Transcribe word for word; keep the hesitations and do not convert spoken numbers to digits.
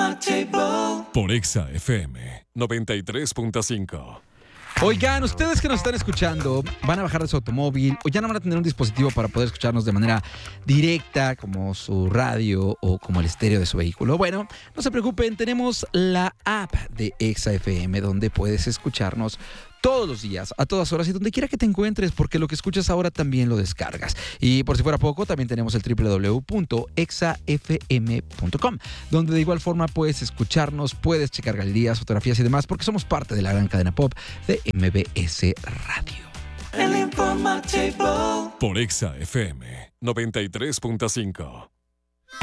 Por Exa F M noventa y tres punto cinco. Oigan, ustedes que nos están escuchando van a bajar de su automóvil o ya no van a tener un dispositivo para poder escucharnos de manera directa como su radio o como el estéreo de su vehículo. Bueno, no se preocupen, tenemos la app de Exa F M donde puedes escucharnos todos los días, a todas horas y donde quiera que te encuentres, porque lo que escuchas ahora también lo descargas. Y por si fuera poco, también tenemos el doble u doble u doble u punto exa f m punto com, donde de igual forma puedes escucharnos, puedes checar galerías, fotografías y demás, porque somos parte de la gran cadena pop de M B S Radio. Por Exa F M noventa y tres punto cinco.